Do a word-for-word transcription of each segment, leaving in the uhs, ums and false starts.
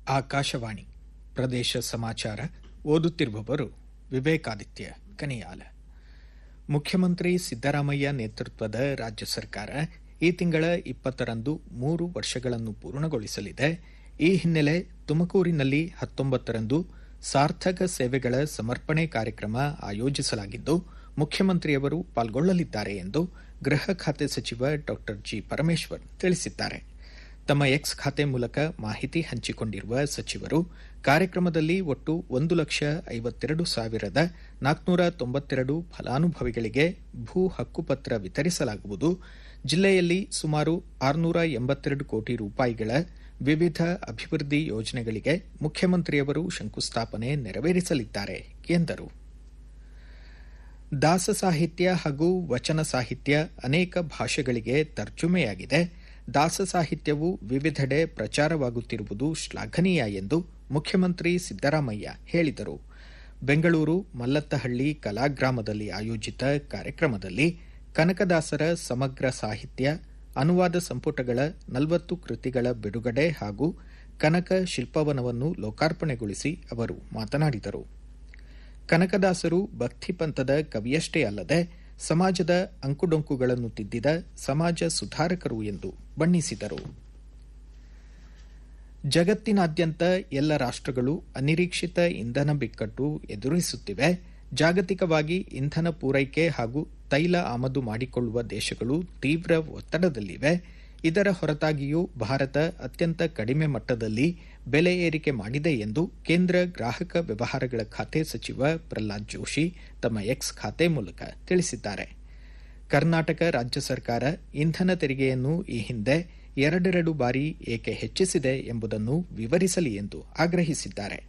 ಆಕಾಶವಾಣಿ ಪ್ರದೇಶ ಸಮಾಚಾರ ಓದುತ್ತಿರುವವರು ವಿವೇಕಾದಿತ್ಯ ಕನಿಯಾಲ. ಮುಖ್ಯಮಂತ್ರಿ ಸಿದ್ದರಾಮಯ್ಯ ನೇತೃತ್ವದ ರಾಜ್ಯ ಸರ್ಕಾರ ಈ ತಿಂಗಳ ಇಪ್ಪತ್ತರಂದು ಮೂರು ವರ್ಷಗಳನ್ನು ಪೂರ್ಣಗೊಳಿಸಲಿದೆ. ಈ ಹಿನ್ನೆಲೆ ತುಮಕೂರಿನಲ್ಲಿ ಹತ್ತೊಂಬತ್ತರಂದು ಸಾರ್ಥಕ ಸೇವೆಗಳ ಸಮರ್ಪಣೆ ಕಾರ್ಯಕ್ರಮ ಆಯೋಜಿಸಲಾಗಿದ್ದು, ಮುಖ್ಯಮಂತ್ರಿಯವರು ಪಾಲ್ಗೊಳ್ಳಲಿದ್ದಾರೆ ಎಂದು ಗೃಹ ಖಾತೆ ಸಚಿವ ಡಾ ಜಿ ಪರಮೇಶ್ವರ್ ತಿಳಿಸಿದ್ದಾರೆ. ತಮ್ಮ ಎಕ್ಸ್ ಖಾತೆ ಮೂಲಕ ಮಾಹಿತಿ ಹಂಚಿಕೊಂಡಿರುವ ಸಚಿವರು, ಕಾರ್ಯಕ್ರಮದಲ್ಲಿ ಒಟ್ಟು ಒಂದು ಲಕ್ಷ ಐವತ್ತೆರಡು ಸಾವಿರದ ನಾಲ್ಕುನೂರ ತೊಂಬತ್ತೆರಡು ಫಲಾನುಭವಿಗಳಿಗೆ ಭೂ ಹಕ್ಕುಪತ್ರ ವಿತರಿಸಲಾಗುವುದು. ಜಿಲ್ಲೆಯಲ್ಲಿ ಸುಮಾರು ಆರುನೂರ ಎಂಬತ್ತೆರಡು ಕೋಟಿ ರೂಪಾಯಿಗಳ ವಿವಿಧ ಅಭಿವೃದ್ಧಿ ಯೋಜನೆಗಳಿಗೆ ಮುಖ್ಯಮಂತ್ರಿಯವರು ಶಂಕುಸ್ಥಾಪನೆ ನೆರವೇರಿಸಲಿದ್ದಾರೆ ಎಂದರು. ದಾಸ ಸಾಹಿತ್ಯ ಹಾಗೂ ವಚನ ಸಾಹಿತ್ಯ ಅನೇಕ ಭಾಷೆಗಳಿಗೆ ತರ್ಜುಮೆಯಾಗಿದೆ. ದಾಸ ಸಾಹಿತ್ಯವು ವಿವಿಧೆಡೆ ಪ್ರಚಾರವಾಗುತ್ತಿರುವುದು ಶ್ಲಾಘನೀಯ ಎಂದು ಮುಖ್ಯಮಂತ್ರಿ ಸಿದ್ದರಾಮಯ್ಯ ಹೇಳಿದರು. ಬೆಂಗಳೂರು ಮಲ್ಲತ್ತಹಳ್ಳಿ ಕಲಾಗ್ರಾಮದಲ್ಲಿ ಆಯೋಜಿತ ಕಾರ್ಯಕ್ರಮದಲ್ಲಿ ಕನಕದಾಸರ ಸಮಗ್ರ ಸಾಹಿತ್ಯ ಅನುವಾದ ಸಂಪುಟಗಳ ನಲವತ್ತು ಕೃತಿಗಳ ಬಿಡುಗಡೆ ಹಾಗೂ ಕನಕ ಶಿಲ್ಪವನವನ್ನು ಲೋಕಾರ್ಪಣೆಗೊಳಿಸಿ ಅವರು ಮಾತನಾಡಿದರು. ಕನಕದಾಸರು ಭಕ್ತಿಪಂಥದ ಕವಿಯಷ್ಟೇ ಅಲ್ಲದೆ ಸಮಾಜದ ಅಂಕುಡೊಂಕುಗಳನ್ನು ತಿದ್ದಿದ ಸಮಾಜ ಸುಧಾರಕರು ಎಂದು ಬಣ್ಣಿಸಿದರು. ಜಗತ್ತಿನಾದ್ಯಂತ ಎಲ್ಲ ರಾಷ್ಟ್ರಗಳು ಅನಿರೀಕ್ಷಿತ ಇಂಧನ ಬಿಕ್ಕಟ್ಟು ಎದುರಿಸುತ್ತಿವೆ. ಜಾಗತಿಕವಾಗಿ ಇಂಧನ ಪೂರೈಕೆ ಹಾಗೂ ತೈಲ ಆಮದು ಮಾಡಿಕೊಳ್ಳುವ ದೇಶಗಳು ತೀವ್ರ ಒತ್ತಡದಲ್ಲಿವೆ. ಇದರ ಹೊರತಾಗಿಯೂ ಭಾರತ ಅತ್ಯಂತ ಕಡಿಮೆ ಮಟ್ಟದಲ್ಲಿ ಬೆಲೆ ಏರಿಕೆ ಮಾಡಿದೆ ಎಂದು ಕೇಂದ್ರ ಗ್ರಾಹಕ ವ್ಯವಹಾರಗಳ ಖಾತೆ ಸಚಿವ ಪ್ರಹ್ಲಾದ್ ಜೋಶಿ ತಮ್ಮ ಎಕ್ಸ್ ಖಾತೆ ಮೂಲಕ ತಿಳಿಸಿದ್ದಾರೆ. ಕರ್ನಾಟಕ ರಾಜ್ಯ ಸರ್ಕಾರ ಇಂಧನ ತೆರಿಗೆಯನ್ನು ಈ ಹಿಂದೆ ಎರಡೆರಡು ಬಾರಿ ಏಕೆ ಹೆಚ್ಚಿಸಿದೆ ಎಂಬುದನ್ನು ವಿವರಿಸಲಿ ಎಂದು ಆಗ್ರಹಿಸಿದ್ದಾರೆ.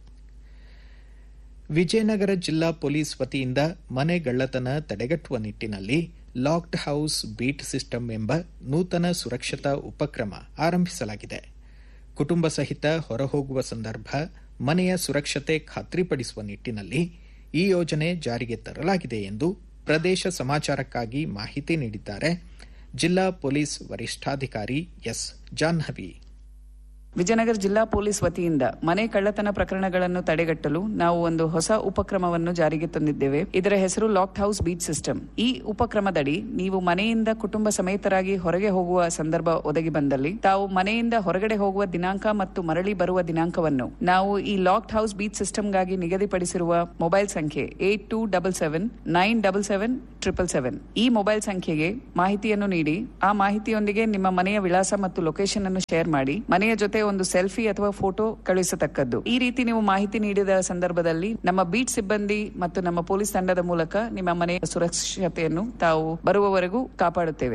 ವಿಜಯನಗರ ಜಿಲ್ಲಾ ಪೊಲೀಸ್ ವತಿಯಿಂದ ಮನೆಗಳ್ಳತನ ತಡೆಗಟ್ಟುವ ನಿಟ್ಟಿನಲ್ಲಿ ಲಾಕ್ಡ್ ಹೌಸ್ ಬೀಟ್ ಸಿಸ್ಟಮ್ ಎಂಬ ನೂತನ ಸುರಕ್ಷತಾ ಉಪಕ್ರಮ ಆರಂಭಿಸಲಾಗಿದೆ. ಕುಟುಂಬ ಸಹಿತ ಹೊರಹೋಗುವ ಸಂದರ್ಭ ಮನೆಯ ಸುರಕ್ಷತೆ ಖಾತ್ರಿಪಡಿಸುವ ನಿಟ್ಟಿನಲ್ಲಿ ಈ ಯೋಜನೆ ಜಾರಿಗೆ ತರಲಾಗಿದೆ ಎಂದು ಪ್ರದೇಶ ಸಮಾಚಾರಕ್ಕಾಗಿ ಮಾಹಿತಿ ನೀಡಿದ್ದಾರೆ ಜಿಲ್ಲಾ ಪೊಲೀಸ್ ವರಿಷ್ಠಾಧಿಕಾರಿ ಎಸ್ ಜಾಹ್ನವಿ. ವಿಜಯನಗರ ಜಿಲ್ಲಾ ಪೊಲೀಸ್ ವತಿಯಿಂದ ಮನೆ ಕಳ್ಳತನ ಪ್ರಕರಣಗಳನ್ನು ತಡೆಗಟ್ಟಲು ನಾವು ಒಂದು ಹೊಸ ಉಪಕ್ರಮವನ್ನು ಜಾರಿಗೆ ತಂದಿದ್ದೇವೆ. ಇದರ ಹೆಸರು ಲಾಕ್ಡ್ ಹೌಸ್ ಬೀಟ್ ಸಿಸ್ಟಮ್. ಈ ಉಪಕ್ರಮದಡಿ ನೀವು ಮನೆಯಿಂದ ಕುಟುಂಬ ಸಮೇತರಾಗಿ ಹೊರಗೆ ಹೋಗುವ ಸಂದರ್ಭ ಒದಗಿ ಬಂದಲ್ಲಿ ತಾವು ಮನೆಯಿಂದ ಹೊರಗಡೆ ಹೋಗುವ ದಿನಾಂಕ ಮತ್ತು ಮರಳಿ ಬರುವ ದಿನಾಂಕವನ್ನು ನಾವು ಈ ಲಾಕ್ಡ್ ಹೌಸ್ ಬೀಟ್ ಸಿಸ್ಟಮ್ಗಾಗಿ ನಿಗದಿಪಡಿಸಿರುವ ಮೊಬೈಲ್ ಸಂಖ್ಯೆ eight two double seven nine double seven triple seven ಈ ಮೊಬೈಲ್ ಸಂಖ್ಯೆಗೆ ಮಾಹಿತಿಯನ್ನು ನೀಡಿ ಆ ಮಾಹಿತಿಯೊಂದಿಗೆ ನಿಮ್ಮ ಮನೆಯ ವಿಳಾಸ ಮತ್ತು ಲೊಕೇಶನ್ ಅನ್ನು ಶೇರ್ ಮಾಡಿ ಮನೆಯ ಜೊತೆ ಒಂದು ಸೆಲ್ಫಿ ಅಥವಾ ಫೋಟೋ ಕಳುಹಿಸತಕ್ಕದ್ದು. ಈ ರೀತಿ ನೀವು ಮಾಹಿತಿ ನೀಡಿದ ಸಂದರ್ಭದಲ್ಲಿ ನಮ್ಮ ಬೀಟ್ ಸಿಬ್ಬಂದಿ ಮತ್ತು ನಮ್ಮ ಪೊಲೀಸ್ ತಂಡದ ಮೂಲಕ ನಿಮ್ಮ ಮನೆಯ ಸುರಕ್ಷತೆಯನ್ನು ತಾವು ಬರುವವರೆಗೂ ಕಾಪಾಡುತ್ತೇವೆ.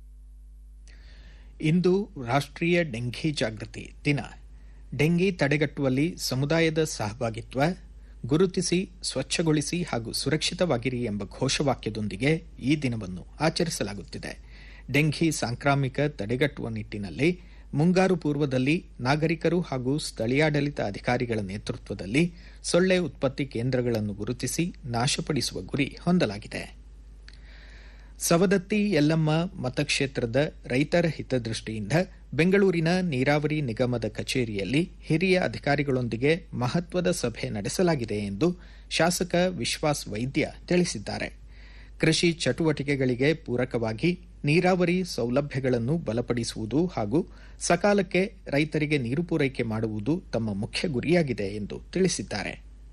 ಇಂದು ರಾಷ್ಟ್ರೀಯ ಡೆಂಘಿ ಜಾಗೃತಿ ದಿನ. ಡೆಂಗಿ ತಡೆಗಟ್ಟುವಲ್ಲಿ ಸಮುದಾಯದ ಸಹಭಾಗಿತ್ವ ಗುರುತಿಸಿ, ಸ್ವಚ್ಛಗೊಳಿಸಿ ಹಾಗೂ ಸುರಕ್ಷಿತವಾಗಿರಿ ಎಂಬ ಘೋಷವಾಕ್ಯದೊಂದಿಗೆ ಈ ದಿನವನ್ನು ಆಚರಿಸಲಾಗುತ್ತಿದೆ. ಡೆಂಘಿ ಸಾಂಕ್ರಾಮಿಕ ತಡೆಗಟ್ಟುವ ನಿಟ್ಟಿನಲ್ಲಿ ಮುಂಗಾರು ಪೂರ್ವದಲ್ಲಿ ನಾಗರಿಕರು ಹಾಗೂ ಸ್ಥಳೀಯಾಡಳಿತ ಅಧಿಕಾರಿಗಳ ನೇತೃತ್ವದಲ್ಲಿ ಸೊಳ್ಳೆ ಉತ್ಪತ್ತಿ ಕೇಂದ್ರಗಳನ್ನು ಗುರುತಿಸಿ ನಾಶಪಡಿಸುವ ಗುರಿ ಹೊಂದಲಾಗಿದೆ. ಸವದತ್ತಿ ಯಲ್ಲಮ್ಮ ಮತಕ್ಷೇತ್ರದ ರೈತರ ಹಿತದೃಷ್ಟಿಯಿಂದ ಬೆಂಗಳೂರಿನ ನೀರಾವರಿ ನಿಗಮದ ಕಚೇರಿಯಲ್ಲಿ ಹಿರಿಯ ಅಧಿಕಾರಿಗಳೊಂದಿಗೆ ಮಹತ್ವದ ಸಭೆ ನಡೆಸಲಾಗಿದೆ ಎಂದು ಶಾಸಕ ವಿಶ್ವಾಸ್ ವೈದ್ಯ ತಿಳಿಸಿದ್ದಾರೆ. ಕೃಷಿ ಚಟುವಟಿಕೆಗಳಿಗೆ ಪೂರಕವಾಗಿ ನೀರಾವರಿ ಸೌಲಭ್ಯಗಳನ್ನು ಬಲಪಡಿಸುವುದು ಹಾಗೂ ಸಕಾಲಕ್ಕೆ ರೈತರಿಗೆ ನೀರು ಪೂರೈಕೆ ಮಾಡುವುದು ತಮ್ಮ ಮುಖ್ಯ ಗುರಿಯಾಗಿದೆ ಎಂದು ತಿಳಿಸಿದ್ದಾರೆ.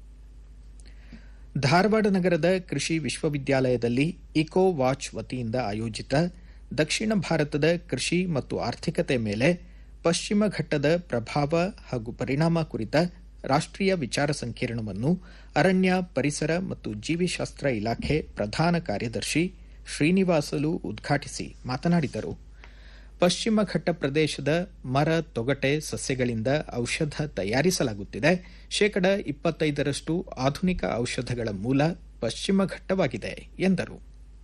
ಧಾರವಾಡ ನಗರದ ಕೃಷಿ ವಿಶ್ವವಿದ್ಯಾಲಯದಲ್ಲಿ ಇಕೋ ವಾಚ್ ವತಿಯಿಂದ ಆಯೋಜಿತ ದಕ್ಷಿಣ ಭಾರತದ ಕೃಷಿ ಮತ್ತು ಆರ್ಥಿಕತೆ ಮೇಲೆ ಪಶ್ಚಿಮ ಘಟ್ಟದ ಪ್ರಭಾವ ಹಾಗೂ ಪರಿಣಾಮ ಕುರಿತ ರಾಷ್ಟ್ರೀಯ ವಿಚಾರ ಸಂಕಿರಣವನ್ನು ಅರಣ್ಯ, ಪರಿಸರ ಮತ್ತು ಜೀವಿಶಾಸ್ತ್ರ ಇಲಾಖೆ ಪ್ರಧಾನ ಕಾರ್ಯದರ್ಶಿ ಶ್ರೀನಿವಾಸಲು ಉದ್ಘಾಟಿಸಿ ಮಾತನಾಡಿದರು. ಪಶ್ಚಿಮ ಘಟ್ಟ ಪ್ರದೇಶದ ಮರ, ತೊಗಟೆ ಸಸ್ಯಗಳಿಂದ ಔಷಧ ತಯಾರಿಸಲಾಗುತ್ತಿದೆ. ಶೇಕಡ ಇಪ್ಪತ್ತೈದರಷ್ಟು ಆಧುನಿಕ ಔಷಧಗಳ ಮೂಲ ಪಶ್ಚಿಮ ಘಟ್ಟವಾಗಿದೆ ಎಂದರು.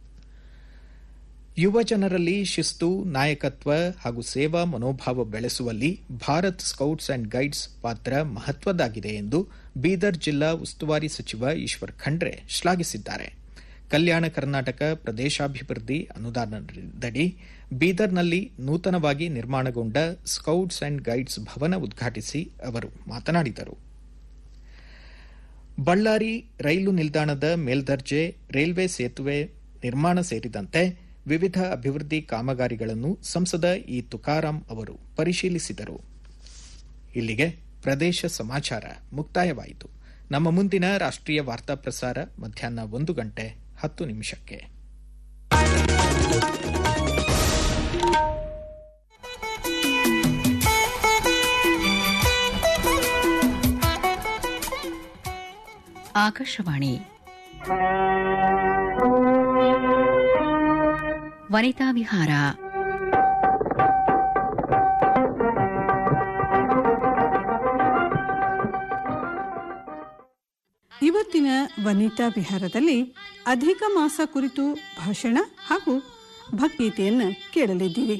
ಯುವ ಜನರಲ್ಲಿ ಶಿಸ್ತು, ನಾಯಕತ್ವ ಹಾಗೂ ಸೇವಾ ಮನೋಭಾವ ಬೆಳೆಸುವಲ್ಲಿ ಭಾರತ್ ಸ್ಕೌಟ್ಸ್ ಅಂಡ್ ಗೈಡ್ಸ್ ಪಾತ್ರ ಮಹತ್ವದ್ದಾಗಿದೆ ಎಂದು ಬೀದರ್ ಜಿಲ್ಲಾ ಉಸ್ತುವಾರಿ ಸಚಿವ ಈಶ್ವರ್ ಖಂಡ್ರೆ ಶ್ಲಾಘಿಸಿದ್ದಾರೆ. ಕಲ್ಯಾಣ ಕರ್ನಾಟಕ ಪ್ರದೇಶಾಭಿವೃದ್ಧಿ ಅನುದಾನದಡಿ ಬೀದರ್ನಲ್ಲಿ ನೂತನವಾಗಿ ನಿರ್ಮಾಣಗೊಂಡ ಸ್ಕೌಟ್ಸ್ ಅಂಡ್ ಗೈಡ್ಸ್ ಭವನ ಉದ್ಘಾಟಿಸಿ ಅವರು ಮಾತನಾಡಿದರು. ಬಳ್ಳಾರಿ ರೈಲು ನಿಲ್ದಾಣದ ಮೇಲ್ದರ್ಜೆ ರೈಲ್ವೆ ಸೇತುವೆ ನಿರ್ಮಾಣ ಸೇರಿದಂತೆ ವಿವಿಧ ಅಭಿವೃದ್ಧಿ ಕಾಮಗಾರಿಗಳನ್ನು ಸಂಸದ ಇ ತುಕಾರಾಂ ಅವರು ಪರಿಶೀಲಿಸಿದರು. ಇಲ್ಲಿಗೆ ಪ್ರದೇಶ ಸಮಾಚಾರ ಮುಕ್ತಾಯವಾಯಿತು. ನಮ್ಮ ಮುಂದಿನ ರಾಷ್ಟ್ರೀಯ ವಾರ್ತಾ ಪ್ರಸಾರ ಮಧ್ಯಾಹ್ನ ಒಂದು ಗಂಟೆ ಹತ್ತು ನಿಮಿಷಕ್ಕೆ. ಆಕಾಶವಾಣಿ ವನಿತಾ ವಿಹಾರ. ಇವತ್ತಿನ ವನಿತಾ ವಿಹಾರದಲ್ಲಿ ಅಧಿಕ ಮಾಸ ಕುರಿತು ಭಾಷಣ ಹಾಗೂ ಭಕ್ತಿಗೀತೆಯನ್ನು ಕೇಳಲಿದ್ದೀವಿ.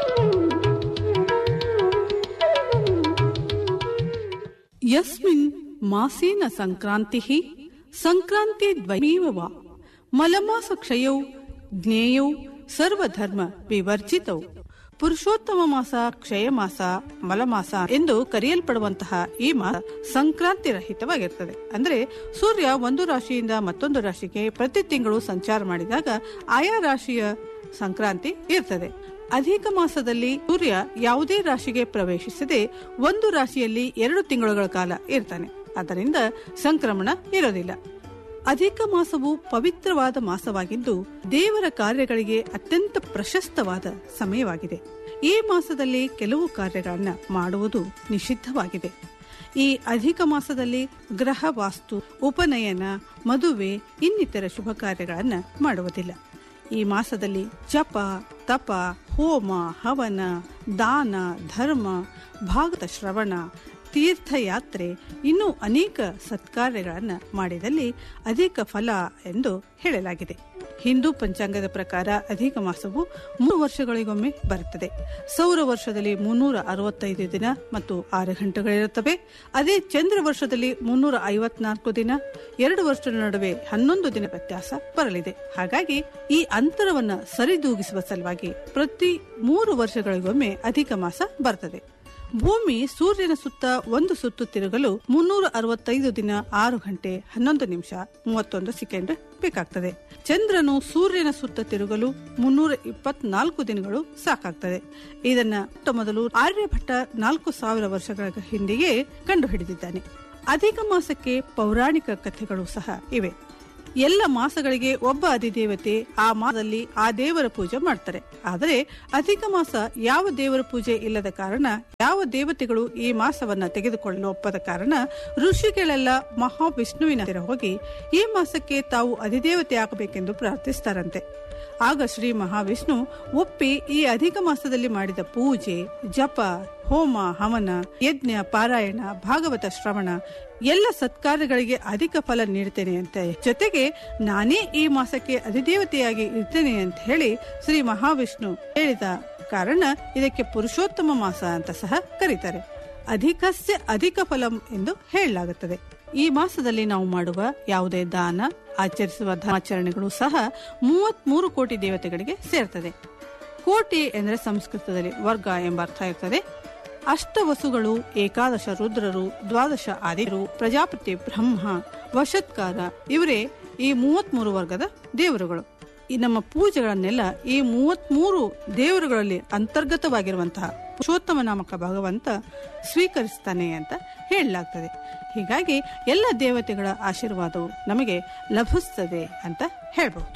ಯಸ್ಮಿನ್ ಮಾಸೇನ ಸಂಕ್ರಾಂತಿ ಸಂಕ್ರಾಂತಿ ದ್ವಯಮೇವ ವಾ ಮಲಮಾಸ ಕ್ಷಯೌ ಜ್ಞೇಯೌ ಸರ್ವಧರ್ಮ ವಿವರ್ಜಿತೌ. ಪುರುಷೋತ್ತಮ ಮಾಸ, ಕ್ಷಯ ಮಾಸ, ಮಲಮಾಸ ಎಂದು ಕರೆಯಲ್ಪಡುವಂತಹ ಈ ಮಾಸ ಸಂಕ್ರಾಂತಿ ರಹಿತವಾಗಿರ್ತದೆ. ಅಂದ್ರೆ ಸೂರ್ಯ ಒಂದು ರಾಶಿಯಿಂದ ಮತ್ತೊಂದು ರಾಶಿಗೆ ಪ್ರತಿ ತಿಂಗಳು ಸಂಚಾರ ಮಾಡಿದಾಗ ಆಯಾ ರಾಶಿಯ ಸಂಕ್ರಾಂತಿ ಇರ್ತದೆ. ಅಧಿಕ ಮಾಸದಲ್ಲಿ ಸೂರ್ಯ ಯಾವುದೇ ರಾಶಿಗೆ ಪ್ರವೇಶಿಸದೆ ಒಂದು ರಾಶಿಯಲ್ಲಿ ಎರಡು ತಿಂಗಳುಗಳ ಕಾಲ ಇರ್ತಾನೆ. ಆದ್ದರಿಂದ ಸಂಕ್ರಮಣ ಇರೋದಿಲ್ಲ. ಅಧಿಕ ಮಾಸವು ಪವಿತ್ರವಾದ ಮಾಸವಾಗಿದ್ದು ದೇವರ ಕಾರ್ಯಗಳಿಗೆ ಅತ್ಯಂತ ಪ್ರಶಸ್ತವಾದ ಸಮಯವಾಗಿದೆ. ಈ ಮಾಸದಲ್ಲಿ ಕೆಲವು ಕಾರ್ಯಗಳನ್ನ ಮಾಡುವುದು ನಿಷಿದ್ಧವಾಗಿದೆ. ಈ ಅಧಿಕ ಮಾಸದಲ್ಲಿ ಗ್ರಹ ವಾಸ್ತು, ಉಪನಯನ, ಮದುವೆ ಇನ್ನಿತರ ಶುಭ ಕಾರ್ಯಗಳನ್ನ ಮಾಡುವುದಿಲ್ಲ. ಈ ಮಾಸದಲ್ಲಿ ಜಪ, ತಪ, ಹೋಮ, ಹವನ, ದಾನ, ಧರ್ಮ, ಭಾಗವತ ಶ್ರವಣ, ತೀರ್ಥಯಾತ್ರೆ ಇನ್ನೂ ಅನೇಕ ಸತ್ಕಾರ್ಯಗಳನ್ನು ಮಾಡಿದಲ್ಲಿ ಅಧಿಕ ಫಲ ಎಂದು ಹೇಳಲಾಗಿದೆ. ಹಿಂದೂ ಪಂಚಾಂಗದ ಪ್ರಕಾರ ಅಧಿಕ ಮಾಸವು ಮೂರು ವರ್ಷಗಳಿಗೊಮ್ಮೆ ಬರುತ್ತದೆ. ಸೌರ ವರ್ಷದಲ್ಲಿ ಮುನ್ನೂರ ಅರವತ್ತೈದು ದಿನ ಮತ್ತು ಆರು ಗಂಟೆಗಳಿರುತ್ತವೆ. ಅದೇ ಚಂದ್ರ ವರ್ಷದಲ್ಲಿ ಮುನ್ನೂರ ಐವತ್ನಾಲ್ಕು ದಿನ. ಎರಡು ವರ್ಷದ ನಡುವೆ ಹನ್ನೊಂದು ದಿನ ವ್ಯತ್ಯಾಸ ಬರಲಿದೆ. ಹಾಗಾಗಿ ಈ ಅಂತರವನ್ನು ಸರಿದೂಗಿಸುವ ಸಲುವಾಗಿ ಪ್ರತಿ ಮೂರು ವರ್ಷಗಳಿಗೊಮ್ಮೆ ಅಧಿಕ ಮಾಸ ಬರ್ತದೆ. ಭೂಮಿ ಸೂರ್ಯನ ಸುತ್ತ ಒಂದು ಸುತ್ತು ತಿರುಗಲು ಮುನ್ನೂರ ಅರವತ್ತೈದು ದಿನ, ಆರು ಗಂಟೆ ಹನ್ನೊಂದು ನಿಮಿಷ ಮೂವತ್ತೊಂದು ಸೆಕೆಂಡ್ ಬೇಕಾಗ್ತದೆ. ಚಂದ್ರನು ಸೂರ್ಯನ ಸುತ್ತ ತಿರುಗಲು ಮುನ್ನೂರ ಇಪ್ಪತ್ನಾಲ್ಕು ದಿನಗಳು ಸಾಕಾಗ್ತದೆ. ಇದನ್ನ ಮೊದಲು ಆರ್ಯಭಟ್ಟ ನಾಲ್ಕು ಸಾವಿರ ವರ್ಷಗಳ ಹಿಂದೆಯೇ ಕಂಡುಹಿಡಿದಿದ್ದಾನೆ. ಅಧಿಕ ಮಾಸಕ್ಕೆ ಪೌರಾಣಿಕ ಕಥೆಗಳು ಸಹ ಇವೆ. ಎಲ್ಲ ಮಾಸಗಳಿಗೆ ಒಬ್ಬ ಅಧಿದೇವತೆ, ಆ ಮಾಸದಲ್ಲಿ ಆ ದೇವರ ಪೂಜೆ ಮಾಡ್ತಾರೆ. ಆದರೆ ಅಧಿಕ ಮಾಸ ಯಾವ ದೇವರ ಪೂಜೆ ಇಲ್ಲದ ಕಾರಣ, ಯಾವ ದೇವತೆಗಳು ಈ ಮಾಸವನ್ನ ತೆಗೆದುಕೊಳ್ಳಲು ಒಪ್ಪದ ಕಾರಣ ಋಷಿಗಳೆಲ್ಲ ಮಹಾವಿಷ್ಣುವಿನ ಹತ್ತಿರ ಹೋಗಿ ಈ ಮಾಸಕ್ಕೆ ತಾವು ಅಧಿದೇವತೆ ಆಗಬೇಕೆಂದು ಪ್ರಾರ್ಥಿಸ್ತಾರಂತೆ. ಆಗ ಶ್ರೀ ಮಹಾವಿಷ್ಣು ಒಪ್ಪಿ ಈ ಅಧಿಕ ಮಾಸದಲ್ಲಿ ಮಾಡಿದ ಪೂಜೆ, ಜಪ, ಹೋಮ, ಹವನ, ಯಜ್ಞ, ಪಾರಾಯಣ, ಭಾಗವತ ಶ್ರವಣ ಎಲ್ಲ ಸತ್ಕಾರ್ಯಗಳಿಗೆ ಅಧಿಕ ಫಲ ನೀಡ್ತೇನೆ ಅಂತ, ಜೊತೆಗೆ ನಾನೇ ಈ ಮಾಸಕ್ಕೆ ಅಧಿದೇವತೆಯಾಗಿ ಇರ್ತೇನೆ ಅಂತ ಹೇಳಿ ಶ್ರೀ ಮಹಾವಿಷ್ಣು ಹೇಳಿದ ಕಾರಣ ಇದಕ್ಕೆ ಪುರುಷೋತ್ತಮ ಮಾಸ ಅಂತ ಸಹ ಕರೀತಾರೆ. ಅಧಿಕಸ್ಯ ಅಧಿಕ ಫಲಂ ಎಂದು ಹೇಳಲಾಗುತ್ತದೆ. ಈ ಮಾಸದಲ್ಲಿ ನಾವು ಮಾಡುವ ಯಾವುದೇ ದಾನ, ಆಚರಿಸುವ ಧರ್ಮಾಚರಣೆಗಳು ಸಹ ಮೂವತ್ತ್ ಮೂರು ಕೋಟಿ ದೇವತೆಗಳಿಗೆ ಸೇರ್ತದೆ. ಕೋಟಿ ಎಂದರೆ ಸಂಸ್ಕೃತದಲ್ಲಿ ವರ್ಗ ಎಂಬ ಅರ್ಥ ಇರ್ತದೆ. ಅಷ್ಟವಸುಗಳು, ಏಕಾದಶ ರುದ್ರರು, ದ್ವಾದಶ ಆದಿರು, ಪ್ರಜಾಪತಿ, ಬ್ರಹ್ಮ, ವಶತ್ಕಾರ ಇವರೇ ಈ ಮೂವತ್ತ್ ಮೂರು ವರ್ಗದ ದೇವರುಗಳು. ಈ ನಮ್ಮ ಪೂಜೆಗಳನ್ನೆಲ್ಲ ಈ ಮೂವತ್ತ್ ಮೂರು ದೇವರುಗಳಲ್ಲಿ ಅಂತರ್ಗತವಾಗಿರುವಂತಹ ಪುರುಷೋತ್ತಮ ನಾಮಕ ಭಗವಂತ ಸ್ವೀಕರಿಸ್ತಾನೆ ಅಂತ ಹೇಳಲಾಗ್ತದೆ. ಹೀಗಾಗಿ ಎಲ್ಲ ದೇವತೆಗಳ ಆಶೀರ್ವಾದವು ನಮಗೆ ಲಭಿಸ್ತದೆ ಅಂತ ಹೇಳಬಹುದು.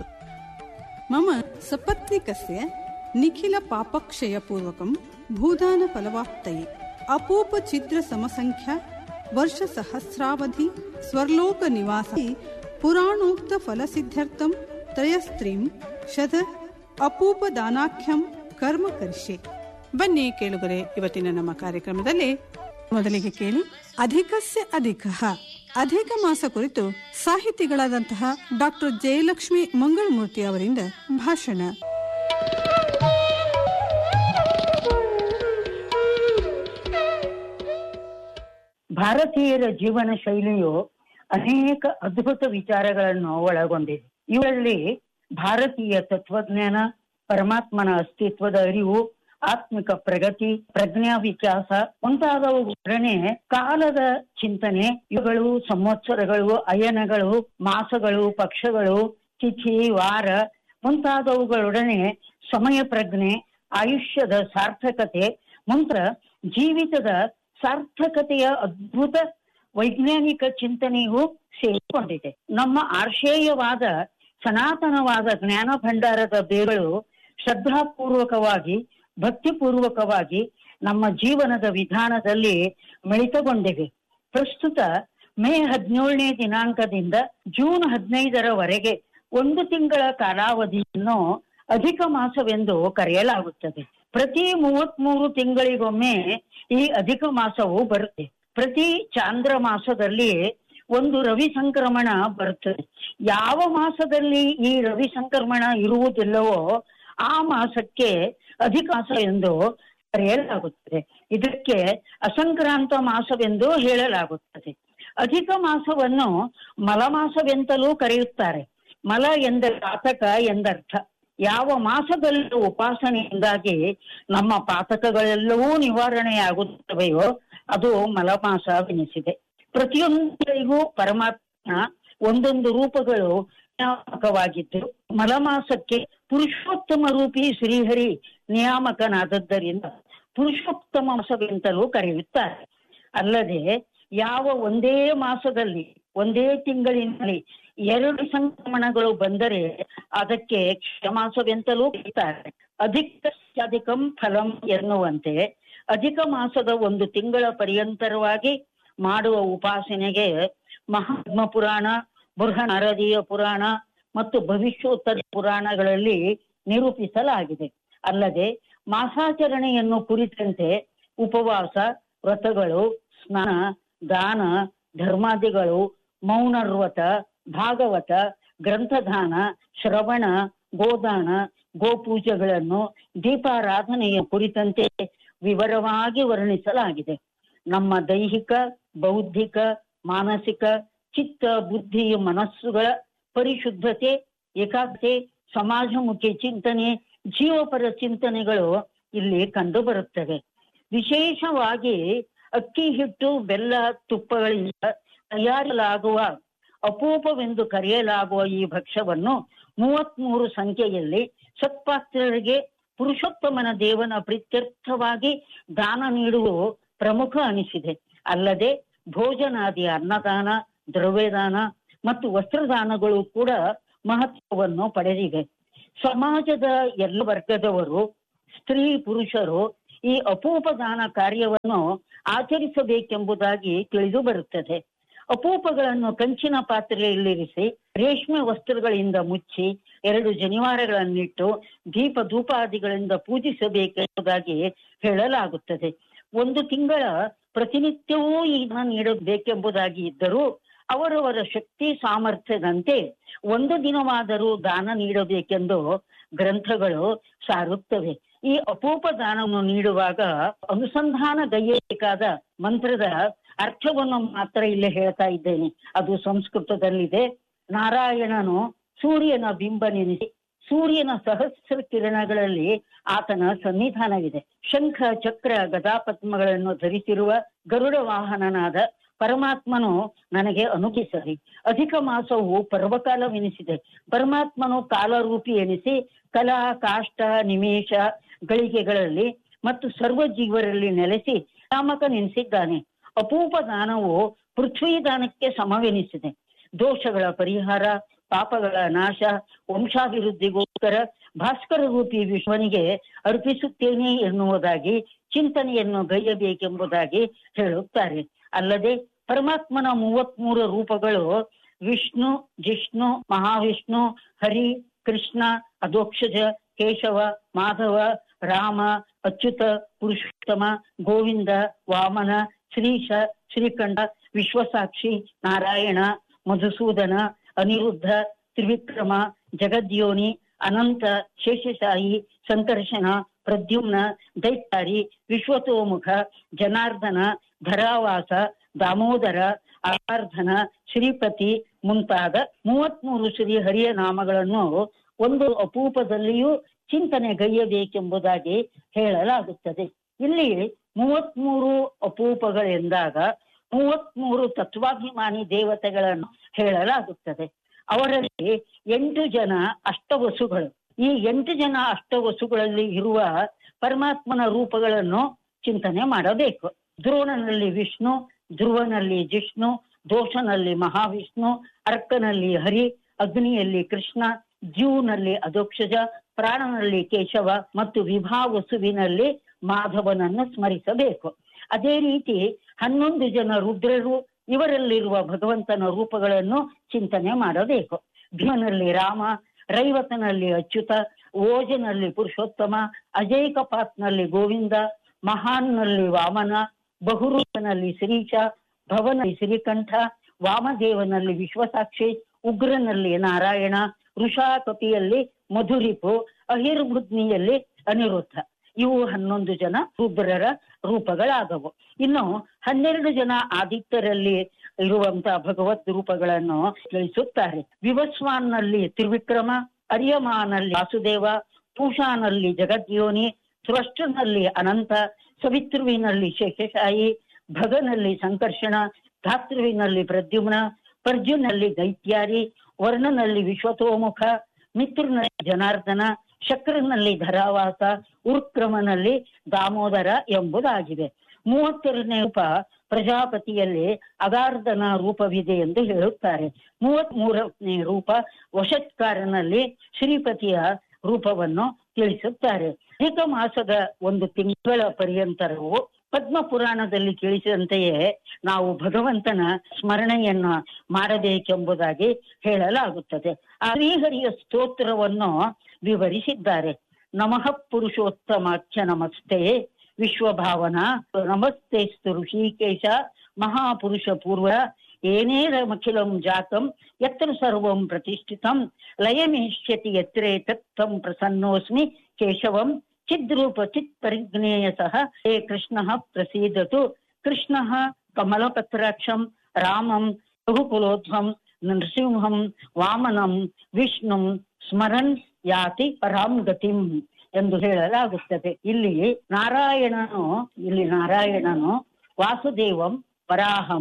ಮಮ ಸಪತ್ನಿಕಸ್ಯ ನಿಖಿಲ ಪಾಪಕ್ಷಯ ಪೂರ್ವಕಂ ಭೂದಾನ ಫಲವಾಪ್ತಯೇ ಅಪೂಪ ಛಿದ್ರ ಸಮಸಂಖ್ಯಾ ವರ್ಷ ಸಹಸ್ರಾವಧಿ ಸ್ವರ್ಲೋಕ ನಿವಾಸಿ ಪುರಾಣೋಕ್ತ ಫಲಸಿದ್ಧರ್ಥಂ ತ್ರಯಸ್ತ್ರೀಂ ಶತ ಅಪೂಪ ದಾನಾಖ್ಯಂ ಕರ್ಮ ಕರಿಷ್ಯೆ. ಬನ್ನಿ ಕೇಳುಗರೆ, ಇವತ್ತಿನ ನಮ್ಮ ಕಾರ್ಯಕ್ರಮದಲ್ಲಿ ಮೊದಲಿಗೆ ಕೇಳಿ ಅಧಿಕಸ್ಯ ಅಧಿಕ ಅಧಿಕ ಮಾಸ ಕುರಿತು ಸಾಹಿತಿಗಳಾದಂತಹ ಡಾಕ್ಟರ್ ಜಯಲಕ್ಷ್ಮಿ ಮಂಗಳಮೂರ್ತಿ ಅವರಿಂದ ಭಾಷಣ. ಭಾರತೀಯರ ಜೀವನ ಶೈಲಿಯು ಅನೇಕ ಅದ್ಭುತ ವಿಚಾರಗಳನ್ನು ಒಳಗೊಂಡಿದೆ. ಇವರಲ್ಲಿ ಭಾರತೀಯ ತತ್ವಜ್ಞಾನ, ಪರಮಾತ್ಮನ ಅಸ್ತಿತ್ವದ ಅರಿವು, ಆತ್ಮಿಕ ಪ್ರಗತಿ, ಪ್ರಜ್ಞಾ ವಿಕಾಸ ಮುಂತಾದವುಗಳೇ ಕಾಲದ ಚಿಂತನೆ, ಇವುಗಳು ಸಂವತ್ಸರಗಳು, ಅಯನಗಳು, ಮಾಸಗಳು, ಪಕ್ಷಗಳು, ತಿಥಿ, ವಾರ ಮುಂತಾದವುಗಳೊಡನೆ ಸಮಯ ಪ್ರಜ್ಞೆ, ಆಯುಷ್ಯದ ಸಾರ್ಥಕತೆ, ಮಂತ್ರ ಜೀವಿತದ ಸಾರ್ಥಕತೆಯ ಅದ್ಭುತ ವೈಜ್ಞಾನಿಕ ಚಿಂತನೆಯೂ ಸೇರಿಕೊಂಡಿದೆ. ನಮ್ಮ ಆರ್ಷೇಯವಾದ ಸನಾತನವಾದ ಜ್ಞಾನ ಭಂಡಾರದ ಬೇರುಗಳು ಶ್ರದ್ಧಾಪೂರ್ವಕವಾಗಿ, ಭಕ್ತಿಪೂರ್ವಕವಾಗಿ ನಮ್ಮ ಜೀವನದ ವಿಧಾನದಲ್ಲಿ ಮಿಳಿತಗೊಂಡಿವೆ. ಪ್ರಸ್ತುತ ಮೇ ಹದಿನೇಳನೇ ದಿನಾಂಕದಿಂದ ಜೂನ್ ಹದಿನೈದರವರೆಗೆ ಒಂದು ತಿಂಗಳ ಕಾಲಾವಧಿಯನ್ನು ಅಧಿಕ ಮಾಸವೆಂದು ಕರೆಯಲಾಗುತ್ತದೆ. ಪ್ರತಿ ಮೂವತ್ತ್ ಮೂರು ತಿಂಗಳಿಗೊಮ್ಮೆ ಈ ಅಧಿಕ ಮಾಸವು ಬರುತ್ತೆ. ಪ್ರತಿ ಚಾಂದ್ರ ಮಾಸದಲ್ಲಿ ಒಂದು ರವಿ ಸಂಕ್ರಮಣ ಬರುತ್ತದೆ. ಯಾವ ಮಾಸದಲ್ಲಿ ಈ ರವಿ ಸಂಕ್ರಮಣ ಇರುವುದಿಲ್ಲವೋ ಆ ಮಾಸಕ್ಕೆ ಅಧಿಕ ಮಾಸ ಎಂದು ಕರೆಯಲಾಗುತ್ತದೆ. ಇದಕ್ಕೆ ಅಸಂಕ್ರಾಂತ ಮಾಸವೆಂದು ಹೇಳಲಾಗುತ್ತದೆ. ಅಧಿಕ ಮಾಸವನ್ನು ಮಲಮಾಸವೆಂತಲೂ ಕರೆಯುತ್ತಾರೆ. ಮಲ ಎಂದರೆ ಪಾತಕ ಎಂದರ್ಥ. ಯಾವ ಮಾಸದಲ್ಲಿ ಉಪಾಸನೆಯಿಂದಾಗಿ ನಮ್ಮ ಪಾತಕಗಳೆಲ್ಲವೂ ನಿವಾರಣೆಯಾಗುತ್ತವೆಯೋ ಅದು ಮಲಮಾಸವೆನಿಸಿದೆ. ಪ್ರತಿಯೊಂದರಿಗೂ ಪರಮಾತ್ಮ ಒಂದೊಂದು ರೂಪಗಳು ನಿಯಾಮಕವಾಗಿದ್ದು, ಮಲಮಾಸಕ್ಕೆ ಪುರುಷೋತ್ತಮ ರೂಪಿ ಶ್ರೀಹರಿ ನಿಯಾಮಕನಾದದ್ದರಿಂದ ಪುರುಷೋತ್ತಮ ಮಾಸವೆಂತಲೂ ಕರೆಯುತ್ತಾರೆ. ಅಲ್ಲದೆ ಯಾವ ಒಂದೇ ಮಾಸದಲ್ಲಿ, ಒಂದೇ ತಿಂಗಳಿನಲ್ಲಿ ಎರಡು ಸಂಕ್ರಮಣಗಳು ಬಂದರೆ ಅದಕ್ಕೆ ಕ್ಷಮಾಸವೆಂತಲೂ ಕರೆಯುತ್ತಾರೆ. ಅಧಿಕಂ ಫಲಂ ಎನ್ನುವಂತೆ ಅಧಿಕ ಮಾಸದ ಒಂದು ತಿಂಗಳ ಪರ್ಯಂತರವಾಗಿ ಮಾಡುವ ಉಪಾಸನೆಗೆ ಮಹಾತ್ಮ ಪುರಾಣ, ಬೃಹನ್ನರದೀಯ ಪುರಾಣ ಮತ್ತು ಭವಿಷ್ಯೋತ್ತರ ಪುರಾಣಗಳಲ್ಲಿ ನಿರೂಪಿಸಲಾಗಿದೆ. ಅಲ್ಲದೆ ಮಾಸಾಚರಣೆಯನ್ನು ಕುರಿತಂತೆ ಉಪವಾಸ, ವ್ರತಗಳು, ಸ್ನಾನ, ದಾನ, ಧರ್ಮಾದಿಗಳು, ಮೌನವ್ರತ, ಭಾಗವತ, ಗ್ರಂಥದಾನ, ಶ್ರವಣ, ಗೋದಾನ, ಗೋಪೂಜೆಗಳನ್ನು, ದೀಪಾರಾಧನೆಯ ಕುರಿತಂತೆ ವಿವರವಾಗಿ ವರ್ಣಿಸಲಾಗಿದೆ. ನಮ್ಮ ದೈಹಿಕ, ಬೌದ್ಧಿಕ, ಮಾನಸಿಕ, ಚಿತ್ತ, ಬುದ್ಧಿ, ಮನಸ್ಸುಗಳ ಪರಿಶುದ್ಧತೆ, ಏಕಾಗ್ರತೆ, ಸಮಾಜಮುಖಿ ಚಿಂತನೆ, ಜೀವಪರ ಚಿಂತನೆಗಳು ಇಲ್ಲಿ ಕಂಡು ಬರುತ್ತವೆ. ವಿಶೇಷವಾಗಿ ಅಕ್ಕಿ ಹಿಟ್ಟು, ಬೆಲ್ಲ, ತುಪ್ಪಗಳಿಂದ ತಯಾರಿಸಲಾಗುವ ಅಪೂಪವೆಂದು ಕರೆಯಲಾಗುವ ಈ ಭಕ್ಷ್ಯವನ್ನು ಮೂವತ್ತ್ ಮೂರು ಸಂಖ್ಯೆಯಲ್ಲಿ ಸತ್ಪಾತ್ರರಿಗೆ ಪುರುಷೋತ್ತಮನ ದೇವನ ಪ್ರೀತ್ಯರ್ಥವಾಗಿ ದಾನ ನೀಡುವ ಪ್ರಮುಖ ಅನಿಸಿದೆ. ಅಲ್ಲದೆ ಭೋಜನಾದಿ ಅನ್ನದಾನ, ದ್ರವ್ಯದಾನ ಮತ್ತು ವಸ್ತ್ರದಾನಗಳು ಕೂಡ ಮಹತ್ವವನ್ನು ಪಡೆದಿವೆ. ಸಮಾಜದ ಎಲ್ಲ ವರ್ಗದವರು, ಸ್ತ್ರೀ ಪುರುಷರು ಈ ಅಪೂಪ ದಾನ ಕಾರ್ಯವನ್ನು ಆಚರಿಸಬೇಕೆಂಬುದಾಗಿ ತಿಳಿದು ಬರುತ್ತದೆ. ಅಪೂಪಗಳನ್ನು ಕಂಚಿನ ಪಾತ್ರೆಯಲ್ಲಿರಿಸಿ ರೇಷ್ಮೆ ವಸ್ತ್ರಗಳಿಂದ ಮುಚ್ಚಿ ಎರಡು ಜನಿವಾರಗಳನ್ನಿಟ್ಟು ದೀಪ ಧೂಪಾದಿಗಳಿಂದ ಪೂಜಿಸಬೇಕೆಂಬುದಾಗಿ ಹೇಳಲಾಗುತ್ತದೆ. ಒಂದು ತಿಂಗಳ ಪ್ರತಿನಿತ್ಯವೂ ಇದನ್ನು ನೀಡಬೇಕೆಂಬುದಾಗಿ ಇದ್ದರೂ ಅವರವರ ಶಕ್ತಿ ಸಾಮರ್ಥ್ಯದಂತೆ ಒಂದು ದಿನವಾದರೂ ದಾನ ನೀಡಬೇಕೆಂದು ಗ್ರಂಥಗಳು ಸಾರುತ್ತವೆ. ಈ ಅಪೂಪ ದಾನವನ್ನು ನೀಡುವಾಗ ಅನುಸಂಧಾನಗೈಯಬೇಕಾದ ಮಂತ್ರದ ಅರ್ಥವನ್ನು ಮಾತ್ರ ಇಲ್ಲಿ ಹೇಳ್ತಾ ಇದ್ದೇನೆ. ಅದು ಸಂಸ್ಕೃತದಲ್ಲಿದೆ. ನಾರಾಯಣನು ಸೂರ್ಯನ ಬಿಂಬ ನೆನೆಸಿ ಸೂರ್ಯನ ಸಹಸ್ರ ಕಿರಣಗಳಲ್ಲಿ ಆತನ ಸನ್ನಿಧಾನವಿದೆ. ಶಂಖ, ಚಕ್ರ, ಗದಾಪದ್ಮಗಳನ್ನು ಧರಿಸಿರುವ ಗರುಡ ವಾಹನನಾದ ಪರಮಾತ್ಮನು ನನಗೆ ಅನುಗ್ರಹಿಸಲಿ. ಅಧಿಕ ಮಾಸವು ಪರ್ವಕಾಲವೆನಿಸಿದೆ. ಪರಮಾತ್ಮನು ಕಾಲರೂಪಿ ಎನಿಸಿ ಕಲಾ, ಕಾಷ್ಟ, ನಿಮೇಷ, ಗಳಿಗೆಗಳಲ್ಲಿ ಮತ್ತು ಸರ್ವ ಜೀವರಲ್ಲಿ ನೆಲೆಸಿ ನಾಮಕನೆನಿಸಿದ್ದಾನೆ. ಅಪೂಪ ದಾನವು ಪೃಥ್ವಿ ದಾನಕ್ಕೆ ಸಮವೆನಿಸಿದೆ. ದೋಷಗಳ ಪರಿಹಾರ, ಪಾಪಗಳ ನಾಶ, ವಂಶಾಭಿವೃದ್ಧಿಗೋಸ್ಕರ ಭಾಸ್ಕರ ರೂಪಿ ವಿಶ್ವನಿಗೆ ಅರ್ಪಿಸುತ್ತೇನೆ ಎನ್ನುವುದಾಗಿ ಚಿಂತನೆಯನ್ನು ಗೈಯಬೇಕೆಂಬುದಾಗಿ ಹೇಳುತ್ತಾರೆ. ಅಲ್ಲದೆ ಪರಮಾತ್ಮನ ಮೂವತ್ತ್ ಮೂರು ರೂಪಗಳು ವಿಷ್ಣು, ಜಿಷ್ಣು, ಮಹಾವಿಷ್ಣು, ಹರಿ, ಕೃಷ್ಣ, ಅಧೋಕ್ಷಜ, ಕೇಶವ, ಮಾಧವ, ರಾಮ, ಅಚ್ಯುತ, ಪುರುಷೋತ್ತಮ, ಗೋವಿಂದ, ವಾಮನ, ಶ್ರೀಶ, ಶ್ರೀಕಂಠ, ವಿಶ್ವಸಾಕ್ಷಿ, ನಾರಾಯಣ, ಮಧುಸೂದನ, ಅನಿರುದ್ಧ, ತ್ರಿವಿಕ್ರಮ, ಜಗದ್ಯೋನಿ, ಅನಂತ, ಶೇಷಶಾಹಿ, ಸಂಕರ್ಷಣ, ಪ್ರದ್ಯುಮ್ನ, ದೈತ್ಯಾರಿ, ವಿಶ್ವತೋಮುಖ, ಜನಾರ್ದನ, ಧರಾವಾಸ, ದಾಮೋದರ, ಆರಾರ್ಧನ, ಶ್ರೀಪತಿ ಮುಂತಾದ ಮೂವತ್ಮೂರು ಶ್ರೀ ಹರಿಯ ನಾಮಗಳನ್ನು ಒಂದು ಅಪೂಪದಲ್ಲಿಯೂ ಚಿಂತನೆಗೈಯಬೇಕೆಂಬುದಾಗಿ ಹೇಳಲಾಗುತ್ತದೆ. ಇಲ್ಲಿ ಮೂವತ್ಮೂರು ಅಪೂಪಗಳೆಂದಾಗ ಮೂವತ್ಮೂರು ತತ್ವಾಭಿಮಾನಿ ದೇವತೆಗಳನ್ನು ಹೇಳಲಾಗುತ್ತದೆ. ಅವರಲ್ಲಿ ಎಂಟು ಜನ ಅಷ್ಟವಸುಗಳು. ಈ ಎಂಟು ಜನ ಅಷ್ಟವಸುಗಳಲ್ಲಿ ಇರುವ ಪರಮಾತ್ಮನ ರೂಪಗಳನ್ನು ಚಿಂತನೆ ಮಾಡಬೇಕು. ದ್ರೋಣನಲ್ಲಿ ವಿಷ್ಣು, ಧ್ರುವನಲ್ಲಿ ಜಿಷ್ಣು, ದೋಷನಲ್ಲಿ ಮಹಾವಿಷ್ಣು, ಅರ್ಕನಲ್ಲಿ ಹರಿ, ಅಗ್ನಿಯಲ್ಲಿ ಕೃಷ್ಣ, ಜೀವನಲ್ಲಿ ಅಧೋಕ್ಷಜ, ಪ್ರಾಣನಲ್ಲಿ ಕೇಶವ ಮತ್ತು ವಿಭಾವಸುವಿನಲ್ಲಿ ಮಾಧವನನ್ನು ಸ್ಮರಿಸಬೇಕು. ಅದೇ ರೀತಿ ಹನ್ನೊಂದು ಜನ ರುದ್ರರು, ಇವರಲ್ಲಿರುವ ಭಗವಂತನ ರೂಪಗಳನ್ನು ಚಿಂತನೆ ಮಾಡಬೇಕು. ಭೀಮನಲ್ಲಿ ರಾಮ, ರೈವತನಲ್ಲಿ ಅಚ್ಯುತ, ಓಜನಲ್ಲಿ ಪುರುಷೋತ್ತಮ, ಅಜೇಕಪಾತ್ನಲ್ಲಿ ಗೋವಿಂದ, ಮಹಾನ್ನಲ್ಲಿ ವಾಮನ, ಬಹುರೂಪನಲ್ಲಿ ಶ್ರೀಶ, ಭವನಲ್ಲಿ ಶ್ರೀಕಂಠ, ವಾಮದೇವನಲ್ಲಿ ವಿಶ್ವಸಾಕ್ಷಿ, ಉಗ್ರನಲ್ಲಿ ನಾರಾಯಣ, ವೃಷಾಕಪಿಯಲ್ಲಿ ಮಧುರಿಪು, ಅಹಿರ್ಬುದ್ನಿಯಲ್ಲಿ ಅನಿರುದ್ಧ. ಇವು ಹನ್ನೊಂದು ಜನ ರುದ್ರರ ರೂಪಗಳಾದವು. ಇನ್ನು ಹನ್ನೆರಡು ಜನ ಆದಿತ್ಯರಲ್ಲಿ ಇರುವಂತಹ ಭಗವದ್ ರೂಪಗಳನ್ನು ತಿಳಿಸುತ್ತಾರೆ. ವಿವಸ್ವಾನ್ನಲ್ಲಿ ತ್ರಿವಿಕ್ರಮ, ಅರ್ಯಮಾನಲ್ಲಿ ವಾಸುದೇವ, ಪೂಷಾನಲ್ಲಿ ಜಗದ್ಯೋನಿ, ಸ್ರಷ್ಟನಲ್ಲಿ ಅನಂತ, ಸವಿತೃವಿನಲ್ಲಿ ಶೇಷಶಾಯಿ, ಭಗನಲ್ಲಿ ಸಂಕರ್ಷಣ, ಧಾತೃವಿನಲ್ಲಿ ಪ್ರದ್ಯುಮ್ನ, ಪರ್ಜುನಲ್ಲಿ ದೈತ್ಯಾರಿ, ವರ್ಣನಲ್ಲಿ ವಿಶ್ವತೋಮುಖ, ಮಿತ್ರನಲ್ಲಿ ಜನಾರ್ದನ, ಶಕ್ರನಲ್ಲಿ ಧರಾವಾಸ, ಉರ್ಕ್ರಮನಲ್ಲಿ ದಾಮೋದರ ಎಂಬುದಾಗಿದೆ. ಮೂವತ್ತೆರಡನೇ ರೂಪ ಪ್ರಜಾಪತಿಯಲ್ಲಿ ಅಗಾರ್ಧನ ರೂಪವಿದೆ ಎಂದು ಹೇಳುತ್ತಾರೆ. ಮೂವತ್ತ್ ಮೂರನೇ ರೂಪ ವಷತ್ಕಾರನಲ್ಲಿ ಶ್ರೀಪತಿಯ ರೂಪವನ್ನು ತಿಳಿಸುತ್ತಾರೆ. ಅಧಿಕ ಮಾಸದ ಒಂದು ತಿಂಗಳ ಪರ್ಯಂತರವು ಪದ್ಮ ಪುರಾಣದಲ್ಲಿ ತಿಳಿಸಿದಂತೆಯೇ ನಾವು ಭಗವಂತನ ಸ್ಮರಣೆಯನ್ನ ಮಾಡಬೇಕೆಂಬುದಾಗಿ ಹೇಳಲಾಗುತ್ತದೆ. ಆ ಶ್ರೀಹರಿಯ ಸ್ತೋತ್ರವನ್ನು ವಿವರಿಸಿದ್ದಾರೆ. ನಮಃ ಪುರುಷೋತ್ತಮಾಖ್ಯ ನಮಸ್ತೆ ವಿಶ್ವಭಾವನಾ ನಮಸ್ತೆಸ್ತು ಋಷಿಕೇಶ ಮಹಾಪುರುಷ ಪೂರ್ವ ಏನೇರಮಖಿಲಂ ಜಾತಂ ಯತ್ರ ಸರ್ವಂ ಪ್ರತಿಷ್ಠಿತಂ ಲಯಮೇಷ್ಯತಿ ಯತ್ರೇ ತತ್ತಂ ಪ್ರಸನ್ನೋಸ್ಮಿ ಕೇಶವಂ ಚಿದ್ರೂಪ ಚಿತ್ ಪರಿಜ್ಞೇಯ ಸಹ ಹೇ ಕೃಷ್ಣ ಪ್ರಸೀದತು. ಕೃಷ್ಣ ಕಮಲಪತ್ರಾಕ್ಷಂ ರಾಮಂ ರಘುಕುಲೋಧ್ವಂ ನರಸಿಂಹಂ ವಾಮನಂ ವಿಷ್ಣುಂ ಸ್ಮರನ್ ಯಾತಿ ಪರಾಂ ಗತಿಂ ಎಂದು ಹೇಳಲಾಗುತ್ತದೆ. ಇಲ್ಲಿ ನಾರಾಯಣನು ಇಲ್ಲಿ ನಾರಾಯಣನು ವಾಸುದೇವಂ ವರಾಹಂ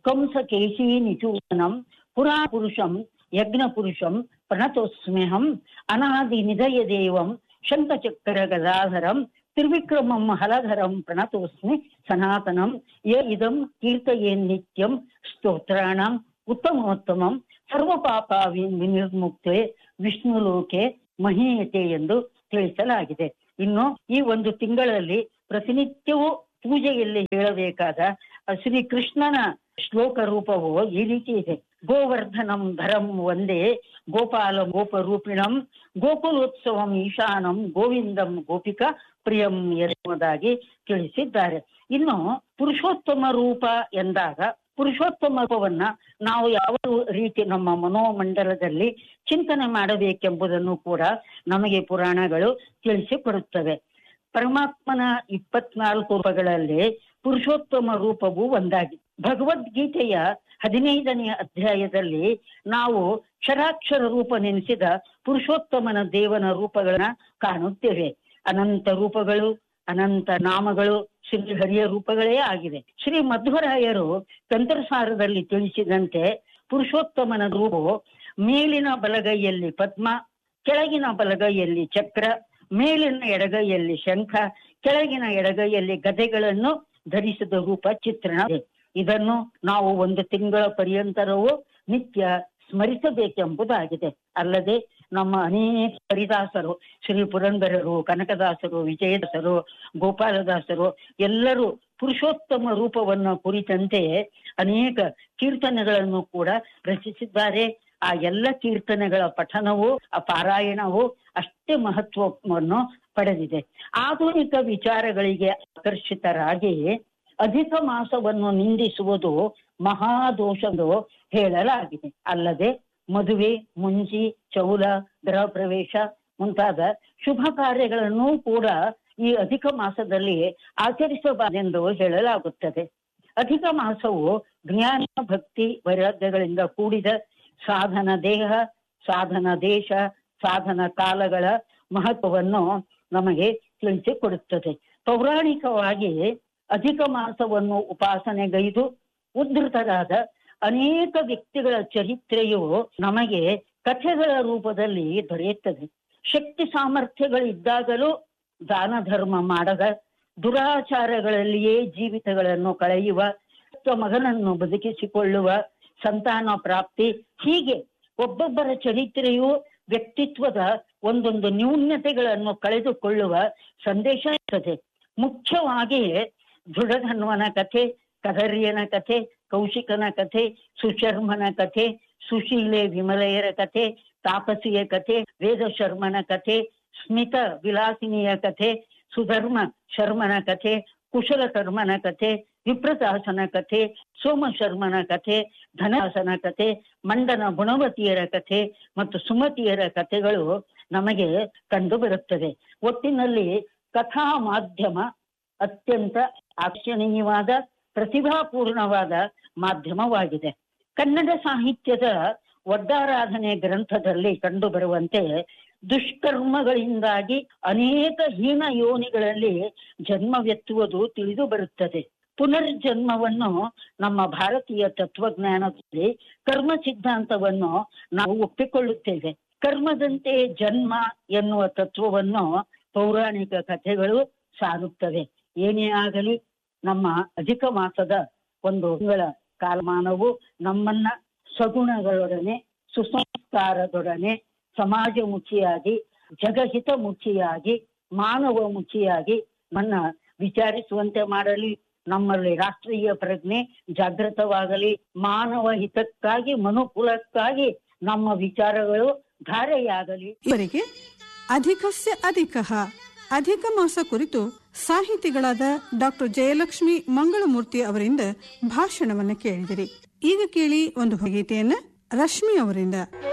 ಕಂಸಕೇಶಿ ನಿಚೂನಂ ಪುರಾ ಪುರುಷಂ ಯಜ್ಞ ಪುರುಷಂ ಪ್ರಣತೋಸ್ಮ್ಯಹಂ ಅನಾದಿ ನಿಧಯ ದೇವಂ ಶಂಖಚಕ್ರ ಗದಾಧರಂ ತ್ರಿವಿಕ್ರಮಂ ಹಲಧರಂ ಪ್ರಣತೋಸ್ಮಿ ಸನಾತನಂ ಯ ಇದಂ ಕೀರ್ತಯೇನ್ ನಿತ್ಯಂ ಸ್ತೋತ್ರಾಣಂ ಉತ್ತಮೋತ್ತಮಂ ಸರ್ವ ಪಾಪ ವಿನಿರ್ಮುಕ್ತೆ ವಿಷ್ಣುಲೋಕೆ ಮಹೀಯತೆ ಎಂದು ತಿಳಿಸಲಾಗಿದೆ. ಇನ್ನು ಈ ಒಂದು ತಿಂಗಳಲ್ಲಿ ಪ್ರತಿನಿತ್ಯವೂ ಪೂಜೆಯಲ್ಲಿ ಹೇಳಬೇಕಾದ ಶ್ರೀ ಕೃಷ್ಣನ ಶ್ಲೋಕ ರೂಪವು ಈ ರೀತಿ ಇದೆ. ಗೋವರ್ಧನಂ ಧರಂ ವಂದೇ ಗೋಪಾಲ ಗೋಪರೂಪಿಣಂ ಗೋಕುಲೋತ್ಸವಂ ಈಶಾನಂ ಗೋವಿಂದಂ ಗೋಪಿಕಾ ಪ್ರಿಯಂ ಎನ್ನುವುದಾಗಿ ತಿಳಿಸಿದ್ದಾರೆ. ಇನ್ನು ಪುರುಷೋತ್ತಮ ರೂಪ ಎಂದಾಗ ಪುರುಷೋತ್ತಮ ರೂಪವನ್ನ ನಾವು ಯಾವ ರೀತಿ ನಮ್ಮ ಮನೋಮಂಡಲದಲ್ಲಿ ಚಿಂತನೆ ಮಾಡಬೇಕೆಂಬುದನ್ನು ಕೂಡ ನಮಗೆ ಪುರಾಣಗಳು ತಿಳಿಸಿಕೊಡುತ್ತವೆ. ಪರಮಾತ್ಮನ ಇಪ್ಪತ್ನಾಲ್ಕು ರೂಪಗಳಲ್ಲಿ ಪುರುಷೋತ್ತಮ ರೂಪವು ಒಂದಾಗಿದೆ. ಭಗವದ್ಗೀತೆಯ ಹದಿನೈದನೆಯ ಅಧ್ಯಾಯದಲ್ಲಿ ನಾವು ಕ್ಷರಾಕ್ಷರ ರೂಪ ನೆನೆಸಿದ ಪುರುಷೋತ್ತಮನ ದೇವನ ರೂಪಗಳನ್ನ ಕಾಣುತ್ತೇವೆ. ಅನಂತ ರೂಪಗಳು, ಅನಂತ ನಾಮಗಳು ಶ್ರೀಹರಿಯ ರೂಪಗಳೇ ಆಗಿದೆ. ಶ್ರೀ ಮಧ್ವರಾಯರು ತಂತ್ರಸಾರದಲ್ಲಿ ತಿಳಿಸಿದಂತೆ ಪುರುಷೋತ್ತಮನ ರೂಪವು ಮೇಲಿನ ಬಲಗೈಯಲ್ಲಿ ಪದ್ಮ, ಕೆಳಗಿನ ಬಲಗೈಯಲ್ಲಿ ಚಕ್ರ, ಮೇಲಿನ ಎಡಗೈಯಲ್ಲಿ ಶಂಖ, ಕೆಳಗಿನ ಎಡಗೈಯಲ್ಲಿ ಗದೆಗಳನ್ನು ಧರಿಸಿದ ರೂಪ ಚಿತ್ರಣ. ಇದನ್ನು ನಾವು ಒಂದು ತಿಂಗಳ ಪರ್ಯಂತರವೂ ನಿತ್ಯ ಸ್ಮರಿಸಬೇಕೆಂಬುದಾಗಿದೆ. ಅಲ್ಲದೆ ನಮ್ಮ ಅನೇಕ ಹರಿದಾಸರು, ಶ್ರೀ ಪುರಂದರರು, ಕನಕದಾಸರು, ವಿಜಯದಾಸರು, ಗೋಪಾಲದಾಸರು ಎಲ್ಲರೂ ಪುರುಷೋತ್ತಮ ರೂಪವನ್ನು ಕುರಿತಂತೆ ಅನೇಕ ಕೀರ್ತನೆಗಳನ್ನು ಕೂಡ ರಚಿಸಿದ್ದಾರೆ. ಆ ಎಲ್ಲ ಕೀರ್ತನೆಗಳ ಪಠನವು ಆ ಪಾರಾಯಣವು ಅಷ್ಟೇ ಮಹತ್ವವನ್ನು ಪಡೆದಿದೆ. ಆಧುನಿಕ ವಿಚಾರಗಳಿಗೆ ಆಕರ್ಷಿತರಾಗಿ ಅಧಿಕ ಮಾಸವನ್ನು ನಿಂದಿಸುವುದು ಮಹಾದೋಷವೆಂದು ಹೇಳಲಾಗಿದೆ. ಅಲ್ಲದೆ ಮದುವೆ, ಮುಂಜಿ, ಚೌಲ, ಗೃಹ ಪ್ರವೇಶ ಮುಂತಾದ ಶುಭ ಕಾರ್ಯಗಳನ್ನು ಕೂಡ ಈ ಅಧಿಕ ಮಾಸದಲ್ಲಿ ಆಚರಿಸಬಾರದೆಂದು ಹೇಳಲಾಗುತ್ತದೆ. ಅಧಿಕ ಮಾಸವು ಜ್ಞಾನ, ಭಕ್ತಿ, ವೈರಾಗ್ಯಗಳಿಂದ ಕೂಡಿದ ಸಾಧನ ದೇಹ, ಸಾಧನ ದೇಶ, ಸಾಧನ ಕಾಲಗಳ ಮಹತ್ವವನ್ನು ನಮಗೆ ತಿಳಿಸಿಕೊಡುತ್ತದೆ. ಪೌರಾಣಿಕವಾಗಿ ಅಧಿಕ ಮಾಸವನ್ನು ಉಪಾಸನೆಗೈದು ಉದ್ಧತರಾದ ಅನೇಕ ವ್ಯಕ್ತಿಗಳ ಚರಿತ್ರೆಯು ನಮಗೆ ಕಥೆಗಳ ರೂಪದಲ್ಲಿ ದೊರೆಯುತ್ತದೆ. ಶಕ್ತಿ ಸಾಮರ್ಥ್ಯಗಳಿದ್ದಾಗಲೂ ದಾನ ಧರ್ಮ ಮಾಡದ, ದುರಾಚಾರಗಳಲ್ಲಿಯೇ ಜೀವಿತಗಳನ್ನು ಕಳೆಯುವ, ಮಗನನ್ನು ಬದುಕಿಸಿಕೊಳ್ಳುವ, ಸಂತಾನ ಪ್ರಾಪ್ತಿ, ಹೀಗೆ ಒಬ್ಬೊಬ್ಬರ ಚರಿತ್ರೆಯು ವ್ಯಕ್ತಿತ್ವದ ಒಂದೊಂದು ನ್ಯೂನ್ಯತೆಗಳನ್ನು ಕಳೆದುಕೊಳ್ಳುವ ಸಂದೇಶ ಇರ್ತದೆ. ಮುಖ್ಯವಾಗಿ ದೃಢಧನ್ವನ ಕಥೆ, ಕದರ್ಯನ ಕಥೆ, ಕೌಶಿಕನ ಕಥೆ, ಸುಶರ್ಮನ ಕಥೆ, ಸುಶೀಲೆ ವಿಮಲೆಯರ ಕಥೆ, ತಾಪಸಿಯ ಕಥೆ, ವೇದ ಶರ್ಮನ ಕಥೆ, ಸ್ಮಿತ ವಿಲಾಸಿನಿಯ ಕಥೆ, ಸುಧರ್ಮ ಶರ್ಮನ ಕಥೆ, ಕುಶಲಕರ್ಮನ ಕಥೆ, ವಿಪ್ರದಾಸನ ಕಥೆ, ಸೋಮಶರ್ಮನ ಕಥೆ, ಧನದಾಸನ ಕಥೆ, ಮಂಡನ ಗುಣವತಿಯರ ಕಥೆ ಮತ್ತು ಸುಮತಿಯರ ಕಥೆಗಳು ನಮಗೆ ಕಂಡು ಬರುತ್ತದೆ. ಒಟ್ಟಿನಲ್ಲಿ ಕಥಾ ಮಾಧ್ಯಮ ಅತ್ಯಂತ ಆಕರ್ಷಣೀಯವಾದ, ಪ್ರತಿಭಾಪೂರ್ಣವಾದ ಮಾಧ್ಯಮವಾಗಿದೆ. ಕನ್ನಡ ಸಾಹಿತ್ಯದ ಒಡ್ಡಾರಾಧನೆ ಗ್ರಂಥದಲ್ಲಿ ಕಂಡು ಬರುವಂತೆ ದುಷ್ಕರ್ಮಗಳಿಂದಾಗಿ ಅನೇಕ ಹೀನ ಯೋನಿಗಳಲ್ಲಿ ಜನ್ಮವೆತ್ತುವುದು ತಿಳಿದು ಬರುತ್ತದೆ. ಪುನರ್ಜನ್ಮವನ್ನು ನಮ್ಮ ಭಾರತೀಯ ತತ್ವಜ್ಞಾನದಲ್ಲಿ ಕರ್ಮ ಸಿದ್ಧಾಂತವನ್ನು ನಾವು ಒಪ್ಪಿಕೊಳ್ಳುತ್ತೇವೆ. ಕರ್ಮದಂತೆ ಜನ್ಮ ಎನ್ನುವ ತತ್ವವನ್ನು ಪೌರಾಣಿಕ ಕಥೆಗಳು ಸಾರುತ್ತವೆ. ಏನೇ ಆಗಲಿ, ನಮ್ಮ ಅಧಿಕ ಮಾಸದ ಒಂದು ತಿಂಗಳ ಕಾಲಮಾನವು ನಮ್ಮನ್ನ ಸಗುಣಗಳೊಡನೆ, ಸುಸಂಸ್ಕಾರದೊಡನೆ, ಸಮಾಜಮುಖಿಯಾಗಿ, ಜಗಹಿತ ಮುಖಿಯಾಗಿ, ಮಾನವ ಮುಖಿಯಾಗಿ ನನ್ನ ವಿಚಾರಿಸುವಂತೆ ಮಾಡಲಿ. ನಮ್ಮಲ್ಲಿ ರಾಷ್ಟ್ರೀಯ ಪ್ರಜ್ಞೆ ಜಾಗೃತವಾಗಲಿ. ಮಾನವ ಹಿತಕ್ಕಾಗಿ, ಮನುಕುಲಕ್ಕಾಗಿ ನಮ್ಮ ವಿಚಾರಗಳು ಧಾರೆಯಾಗಲಿ. ಇವರಿಗೆ ಅಧಿಕಸ್ಯ ಅಧಿಕಃ ಅಧಿಕ ಮಾಸ ಕುರಿತು ಸಾಹಿತಿಗಳಾದ ಡಾಕ್ಟರ್ ಜಯಲಕ್ಷ್ಮಿ ಮಂಗಳಮೂರ್ತಿ ಅವರಿಂದ ಭಾಷಣವನ್ನ ಕೇಳಿದಿರಿ. ಈಗ ಕೇಳಿ ಒಂದು ಗೀತೆಯನ್ನ ರಶ್ಮಿ ಅವರಿಂದ.